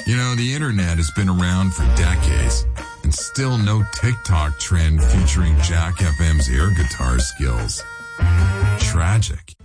You know, the internet has been around for decades, and still no TikTok trend featuring Jack FM's air guitar skills. Tragic.